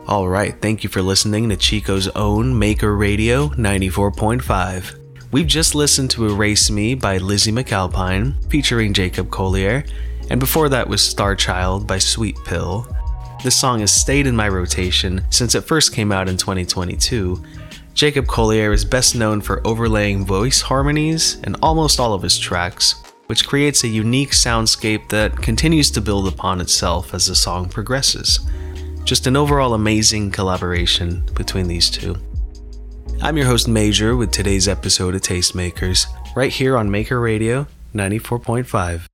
Alright, thank you for listening to Chico's own Maker Radio 94.5. We've just listened to Erase Me by Lizzie McAlpine, featuring Jacob Collier, and before that was Star Child by Sweet Pill. This song has stayed in my rotation since it first came out in 2022. Jacob Collier is best known for overlaying voice harmonies in almost all of his tracks, which creates a unique soundscape that continues to build upon itself as the song progresses. Just an overall amazing collaboration between these two. I'm your host Major with today's episode of Tastemakers, right here on Maker Radio 94.5.